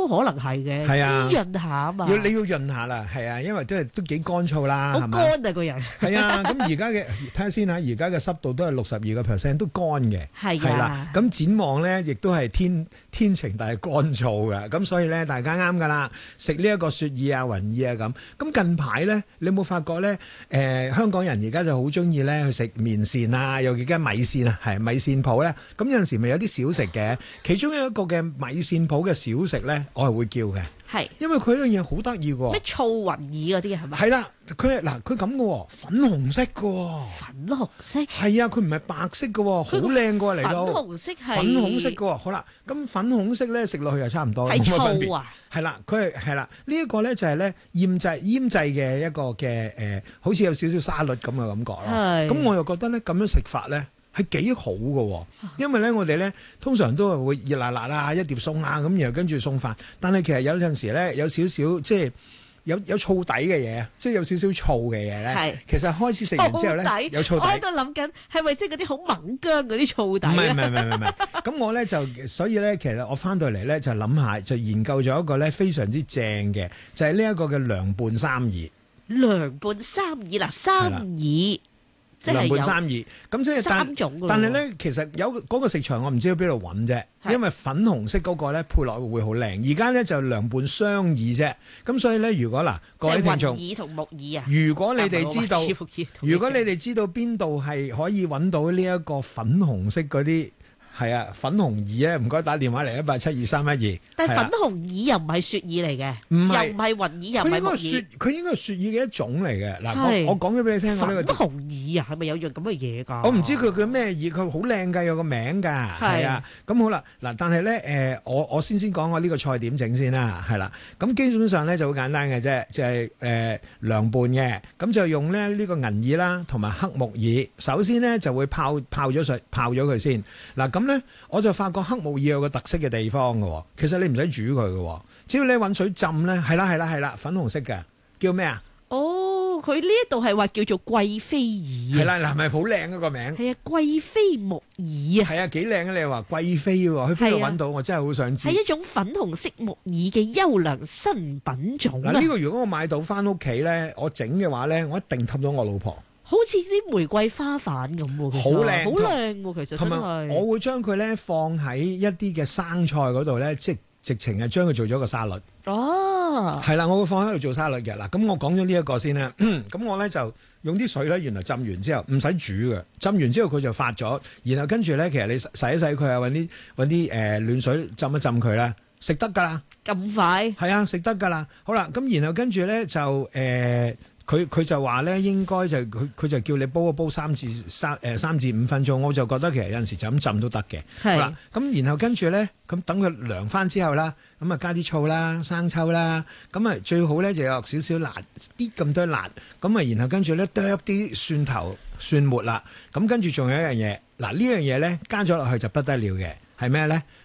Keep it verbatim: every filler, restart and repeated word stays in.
可能係嘅， 係啊， 滋潤下啊嘛。 要你要潤下啦，係啊，因為都係都幾乾燥啦， 好係咪？ 乾啊個人。 係啊，咁而家嘅睇下先嚇，而家嘅濕度都係六十二個 percent，都乾嘅。 係係啦啊， 咁展望咧，亦都係天天晴，但係乾燥嘅。咁所以咧，大家啱㗎啦，食呢一個雪耳啊、雲耳啊咁。咁近排咧，你有冇發覺咧？誒、呃，香港人而家就好中意咧去食麵線啊，又而家米線啊，係米線鋪咧。咁有陣時咪有啲小食嘅，其中有一個嘅米線鋪嘅小食咧，我係會叫嘅。 係因為佢樣嘢好得意喎。 咩醋雲耳嗰啲係咪？ 係啦，佢嗱佢咁嘅喎，粉紅色嘅喎。 粉紅色。 係啊，佢唔係白色嘅喎，好靚嘅喎嚟到。 粉紅色係。 粉紅色嘅喎，好啦，咁粉紅色咧食落去又差唔多，冇係乜分別。 醋啊？ 係啦，佢係係啦，呢一個咧就係咧醃製醃製嘅一個嘅誒，好似有少少沙律咁嘅感覺咯。 係。 咁我又覺得咧咁樣食法咧係幾好嘅，因為咧我哋咧通常都係會熱辣辣啊，一碟餸啊咁，然後跟住餸飯。但係其實有陣時咧有少少即係有有醋底嘅嘢，即係有少少醋嘅嘢咧。 係。 其實開始食完之後咧有醋底。 我喺度諗緊係咪即係嗰啲好猛薑嗰啲醋底？ 唔係唔係唔係唔係。咁我咧就所以咧，其實我翻到嚟咧就諗下，就研究咗一個咧非常之正嘅，就係呢一個嘅涼拌三耳。 涼拌三耳嗱，三耳。即係涼拌三耳，咁即係三種， 但係咧，其實有嗰個食材我唔知喺邊度揾啫，因為粉紅色嗰個咧配落會好靚。而家咧就涼拌雙耳啫，咁所以咧，如果嗱各位聽眾， 雲耳同木耳啊， 如果你哋知道，如果你哋知道邊度係可以揾到呢一個粉紅色嗰啲。係啊，粉紅耳咧，唔該打電話嚟一八七二三一二。 但係粉紅耳又唔係雪耳嚟嘅， 唔係又唔係雲耳，又唔係木耳。 佢應該係雪耳嘅一種嚟嘅。嗱，我我講咗俾你聽，我呢個粉紅耳啊，係咪有樣咁嘅嘢㗎？ 我唔知佢叫咩耳，佢好靚㗎，有個名㗎。係啊，咁好啦，嗱，但係咧誒，我我先先講我呢個菜點整先啦，係啦。咁基本上咧就好簡單嘅啫，就係誒涼拌嘅，咁就用咧呢個銀耳啦，同埋黑木耳。首先咧就會泡泡咗水，泡咗佢先。嗱咁。我就發覺黑木耳有個特色嘅地方嘅，其實你唔使煮佢嘅，只要你揾水浸咧，係啦係啦係啦，粉紅色嘅，叫咩啊？ 哦，佢呢一度係話叫做貴妃耳。 係啦，嗱，係咪好靚嗰個名？ 係啊，貴妃木耳啊。 係啊，幾靚啊！你話貴妃喎，去邊度揾到？我真係好想知。 係一種粉紅色木耳嘅優良新品種啊！ 嗱，呢個如果我買到翻屋企咧，我整嘅話咧，我一定氹到我老婆。 好似啲玫瑰花瓣咁喎， 好靚， 好靚喎，其實真係。 我會將佢咧放喺一啲嘅生菜嗰度咧，即係直情係將佢做咗個沙律。 哦， 係啦，我會放喺度做沙律嘅。嗱，咁我講咗呢一個先啦。咁我咧就用啲水咧，原來浸完之後唔使煮嘅，浸完之後佢就發咗，然後跟住咧，其實你洗一洗佢啊，揾啲揾啲誒暖水浸一浸佢啦，食得㗎啦。 咁快？係啊，食得㗎啦。好啦，咁然後跟住咧就誒。呃佢佢就話咧，應該就佢佢就叫你煲一煲三至三誒三至五分鐘，我就覺得其實有陣時就咁浸都得嘅。好啦，咁然後跟住咧，咁等佢涼翻之後啦，咁啊加啲醋啦、生抽啦，咁啊最好咧就有少少辣啲咁多辣，咁啊然後跟住咧剁啲蒜頭蒜末啦，咁跟住仲有一樣嘢，嗱呢樣嘢咧加咗落去就不得了嘅，係咩咧？